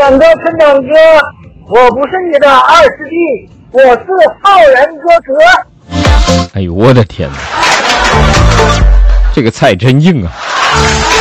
两个村长哥，我不是你的二师弟，我是浩然哥哥。 哎呦我的天哪，这个菜真硬啊！